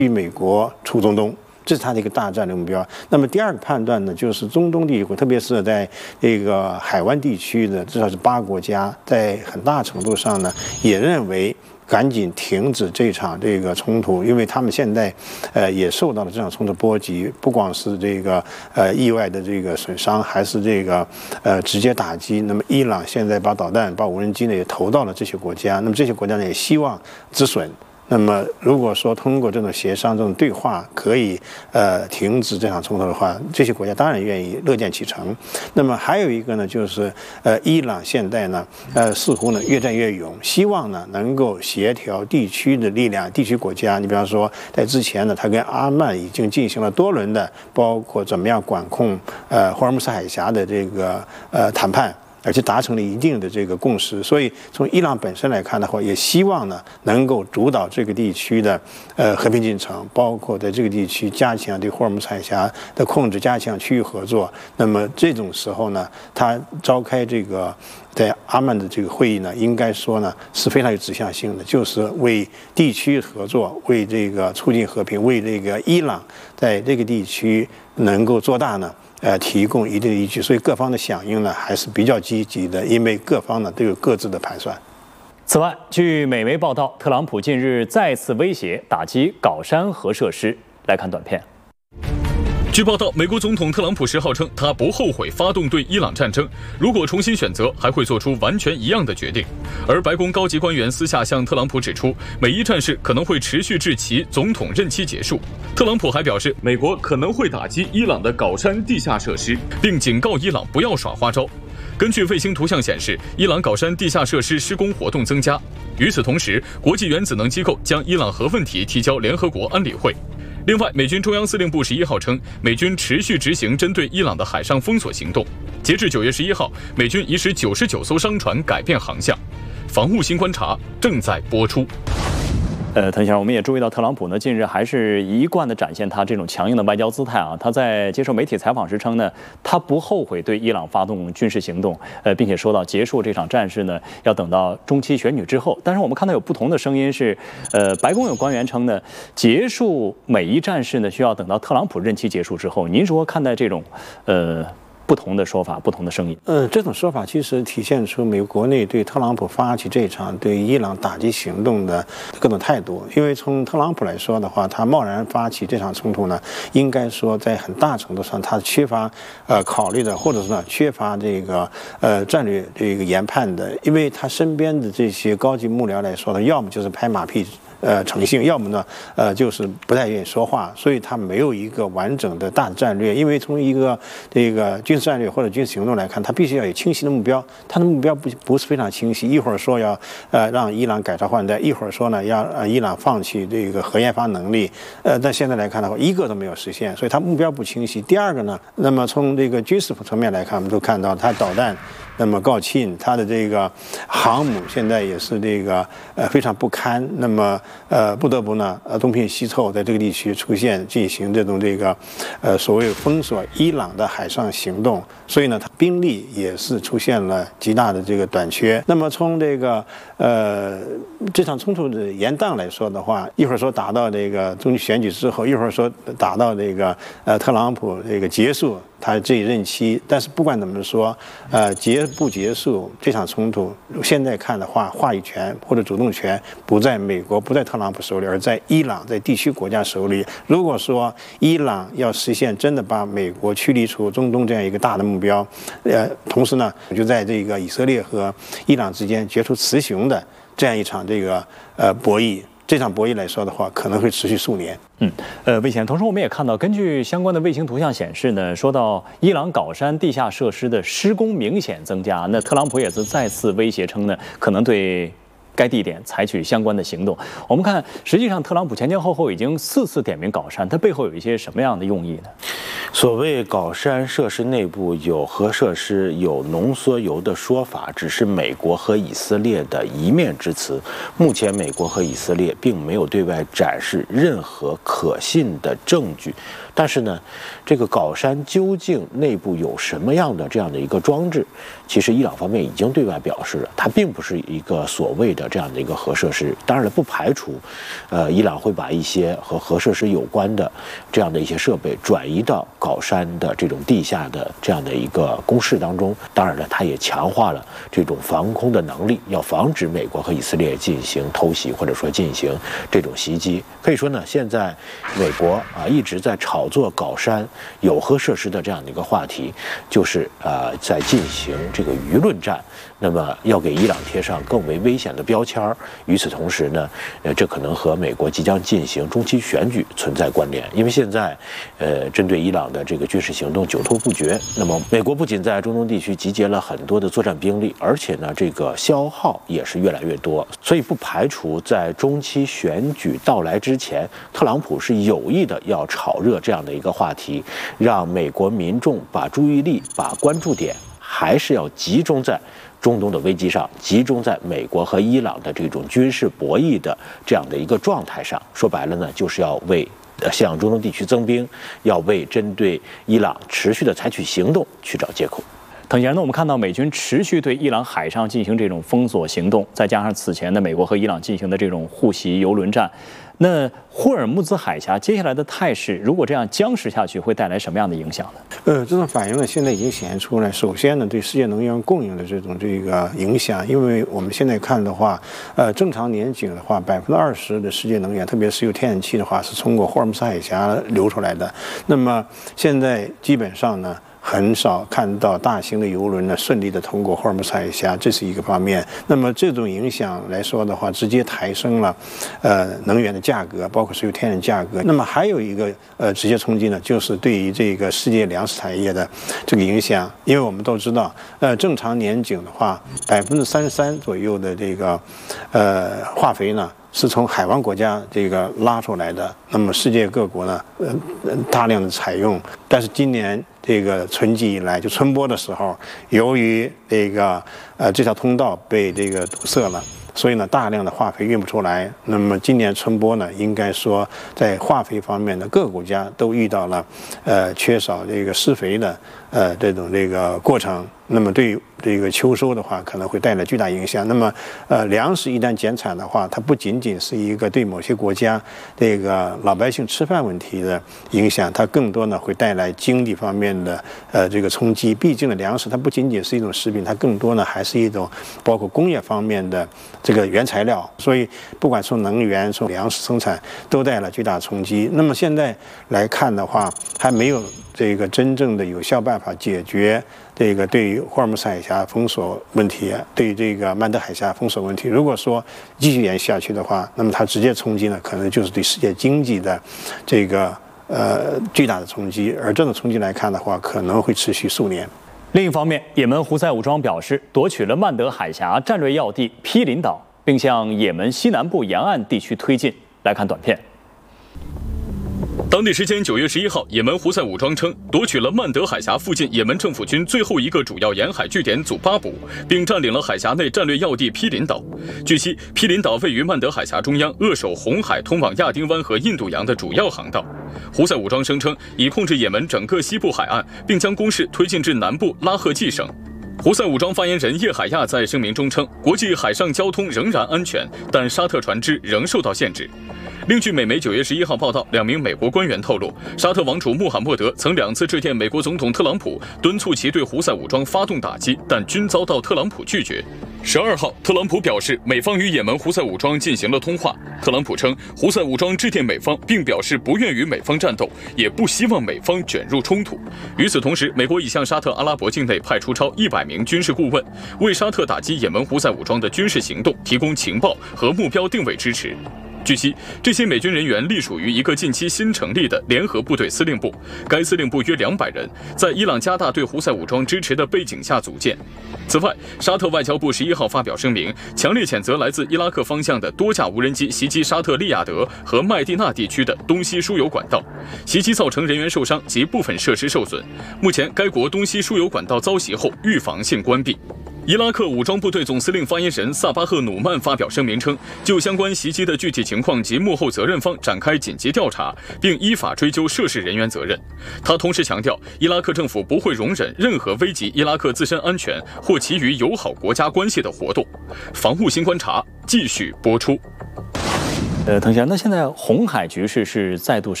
与美国出中东。这是他的一个大战略目标。那么第二个判断呢，就是中东地区，特别是在这个海湾地区的，至少是8个国家，在很大程度上呢，也认为赶紧停止这场这个冲突，因为他们现在也受到了这场冲突波及，不光是这个意外的这个损伤，还是这个直接打击。那么伊朗现在把导弹、把无人机呢也投到了这些国家，那么这些国家呢也希望止损。那么，如果说通过这种协商、这种对话可以停止这场冲突的话，这些国家当然愿意乐见其成。那么还有一个呢，就是伊朗现在呢似乎呢越战越勇，希望呢能够协调地区的力量、地区国家。你比方说，在之前呢，他跟阿曼已经进行了多轮的，包括怎么样管控霍尔木兹海峡的这个谈判。而且达成了一定的这个共识，所以从伊朗本身来看的话，也希望呢能够主导这个地区的和平进程，包括在这个地区加强对霍尔木兹海峡的控制，加强区域合作。那么这种时候呢，他召开这个在阿曼的这个会议呢，应该说呢是非常有指向性的，就是为地区合作，为这个促进和平，为这个伊朗在这个地区能够做大呢。提供一定的依据，所以各方的响应呢还是比较积极的，因为各方呢都有各自的盘算。 此外，据美媒报道，特朗普近日再次威胁打击皋山核设施。来看短片。 据报道，美国总统特朗普10号称，他不后悔发动对伊朗战争，如果重新选择，还会做出完全一样的决定。而白宫高级官员私下向特朗普指出，美伊战事可能会持续至其总统任期结束。特朗普还表示，美国可能会打击伊朗的皋山地下设施，并警告伊朗不要耍花招。根据卫星图像显示，伊朗皋山地下设施施工活动增加。与此同时，国际原子能机构将伊朗核问题提交联合国安理会。另外，美军中央司令部11号称，美军持续执行针对伊朗的海上封锁行动。截至9月11号，美军已使99艘商船改变航向。防务新观察正在播出。 滕先生，我们也注意到特朗普呢，近日还是一贯的展现他这种强硬的外交姿态啊。他在接受媒体采访时称呢，他不后悔对伊朗发动军事行动，并且说到结束这场战事呢，要等到中期选举之后。但是我们看到有不同的声音是，白宫有官员称呢，结束美伊战事呢，需要等到特朗普任期结束之后。您如何看待这种不同的说法、不同的声音？ 这种说法其实体现出美国国内对特朗普发起这场对伊朗打击行动的各种态度。因为从特朗普来说的话，他贸然发起这场冲突呢，应该说在很大程度上他缺乏考虑的，或者是呢缺乏这个战略这个研判的。因为他身边的这些高级幕僚来说呢，要么就是拍马屁。诚信，要么呢，就是不太愿意说话，所以他没有一个完整的大战略。因为从一个这个军事战略或者军事行动来看，他必须要有清晰的目标。他的目标不是非常清晰，一会儿说要让伊朗改朝换代，一会儿说呢要让伊朗放弃这个核研发能力。但现在来看的话，一个都没有实现，所以他目标不清晰。第二个呢，那么从这个军事层面来看，我们都看到他导弹那么告罄，他的这个航母现在也是这个非常不堪。那么不得不呢东拼西凑，在这个地区进行这种这个所谓封锁伊朗的海上行动，所以呢，他兵力也是出现了极大的这个短缺。那么从这个这场冲突的延宕来说的话，一会儿说打到这个中期选举之后，一会儿说打到这个特朗普这个结束他这一任期。但是不管怎么说，结不结束这场冲突，现在看的话，话语权或者主动权不在美国，不在特朗普手里，而在伊朗，在地区国家手里。如果说伊朗要实现真的把美国驱离出中东这样一个大的目标，同时呢，就在这个以色列和伊朗之间决出雌雄的这样一场这个博弈。这场博弈来说的话，可能会持续数年。 魏先生，同时我们也看到，根据相关的卫星图像显示呢，说到伊朗皋山地下设施的施工明显增加，那特朗普也是再次威胁称呢，可能对该地点采取相关的行动。我们看，实际上特朗普前前后后已经4次点名皋山，它背后有一些什么样的用意呢？ 所谓皋山设施内部有核设施、有浓缩铀的说法，只是美国和以色列的一面之词。目前，美国和以色列并没有对外展示任何可信的证据。但是呢，这个皋山究竟内部有什么样的这样的一个装置，其实伊朗方面已经对外表示了，它并不是一个所谓的这样的一个核设施。当然了，不排除，伊朗会把一些和核设施有关的这样的一些设备转移到皋山的这种地下的这样的一个工事当中。当然了，它也强化了这种防空的能力，要防止美国和以色列进行偷袭或者说进行这种袭击。可以说呢，现在美国一直在炒作皋山有核设施的这样的一个话题，就是在进行这个舆论战，那么要给伊朗贴上更为危险的标签。与此同时呢，这可能和美国即将进行中期选举存在关联，因为现在针对伊朗的这个军事行动久拖不决。那么美国不仅在中东地区集结了很多的作战兵力，而且呢，这个消耗也是越来越多，所以不排除在中期选举到来之前，特朗普是有意的要炒热这样的一个话题，让美国民众把注意力、把关注点还是要集中在中东的危机上，集中在美国和伊朗的这种军事博弈的这样的一个状态上。说白了呢，就是要为向中东地区增兵，要为针对伊朗持续的采取行动去找借口。 腾先生，我们看到美军持续对伊朗海上进行这种封锁行动，再加上此前的美国和伊朗进行的这种互袭邮轮战，那霍尔木兹海峡接下来的态势，如果这样僵持下去，会带来什么样的影响呢？ 这种反应呢，现在已经显现出来。首先呢，对世界能源供应的这个影响，因为我们现在看的话，正常年景的话，20%的世界能源，特别是有天然气的话，是通过霍尔木兹海峡流出来的。那么现在基本上呢，很少看到大型的邮轮呢顺利的通过霍尔木兹海峡，这是一个方面。那么这种影响来说的话，直接抬升了能源的价格，包括石油天然价格。那么还有一个直接冲击呢，就是对于这个世界粮食产业的这个影响。因为我们都知道，正常年景的话，33%左右的这个化肥呢是从海湾国家这个拉出来的，那么世界各国呢，大量的采用。但是今年这个春季以来，就春播的时候，由于这个这条通道被这个堵塞了，所以呢，大量的化肥运不出来。那么今年春播呢，应该说在化肥方面呢，各个国家都遇到了缺少这个施肥的这个过程。那么对于这个秋收的话，可能会带来巨大影响。那么粮食一旦减产的话，它不仅仅是一个对某些国家这个老百姓吃饭问题的影响，它更多呢会带来经济方面的这个冲击。毕竟呢，粮食它不仅仅是一种食品，它更多呢还是一种包括工业方面的这个原材料。所以不管从能源、从粮食生产，都带来巨大冲击。那么现在来看的话，还没有这个真正的有效办法解决这个对于霍尔木兹海峡封锁问题，对于这个曼德海峡封锁问题。如果说继续延续下去的话，那么它直接冲击呢，可能就是对世界经济的这个巨大的冲击。而这种冲击来看的话，可能会持续数年。 另一方面，也门胡塞武装表示夺取了曼德海峡战略要地毗邻岛，并向也门西南部沿岸地区推进。来看短片。 当地时间9月11号，也门胡塞武装称夺取了曼德海峡附近也门政府军最后一个主要沿海据点祖巴卜，并占领了海峡内战略要地毗邻岛。据悉，毗邻岛位于曼德海峡中央，扼守红海通往亚丁湾和印度洋的主要航道。胡塞武装声称已控制也门整个西部海岸，并将攻势推进至南部拉赫季省。胡塞武装发言人叶海亚在声明中称，国际海上交通仍然安全，但沙特船只仍受到限制。另据美媒9月11号报道，2名美国官员透露，沙特王储穆罕默德曾2次致电美国总统特朗普，敦促其对胡塞武装发动打击，但均遭到特朗普拒绝。12号，特朗普表示，美方与也门胡塞武装进行了通话。特朗普称，胡塞武装致电美方，并表示不愿与美方战斗，也不希望美方卷入冲突。与此同时，美国已向沙特阿拉伯境内派出超100名军事顾问，为沙特打击也门胡塞武装的军事行动提供情报和目标定位支持。 据悉，这些美军人员隶属于一个近期新成立的联合部队司令部，该司令部约200人，在伊朗加大对胡塞武装支持的背景下组建。此外，沙特外交部11号发表声明，强烈谴责来自伊拉克方向的多架无人机袭击沙特利雅得和麦地那地区的东西输油管道，袭击造成人员受伤及部分设施受损。目前，该国东西输油管道遭袭后预防性关闭。伊拉克武装部队总司令发言人萨巴赫努曼发表声明称，就相关袭击的具体情况及幕后责任方展开紧急调查，并依法追究涉事人员责任。他同时强调，伊拉克政府不会容忍任何危及伊拉克自身安全或其与友好国家关系的活动。防务新观察继续播出。 滕先生，那现在红海局势是再度